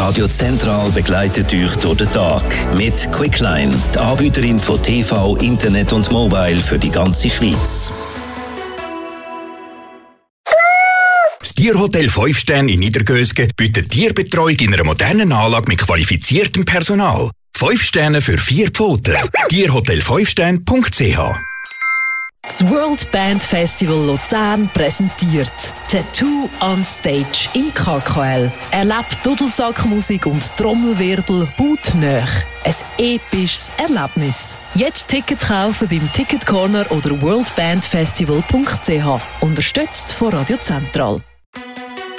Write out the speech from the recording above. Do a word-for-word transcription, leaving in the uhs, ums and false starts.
Radio Zentral begleitet euch durch den Tag mit Quickline, die Anbieterin von T V, Internet und Mobile für die ganze Schweiz. Das Tierhotel fünf Sterne in Niedergösgen bietet Tierbetreuung in einer modernen Anlage mit qualifiziertem Personal. fünf Sterne für vier Pfoten. tierhotel fünf sterne punkt c h. Das World Band Festival Luzern präsentiert Tattoo on Stage im K K L. Erlebt Dudelsackmusik und Trommelwirbel hautnah. Ein episches Erlebnis. Jetzt Tickets kaufen beim Ticket Corner oder world band festival punkt c h. Unterstützt von Radio Zentral.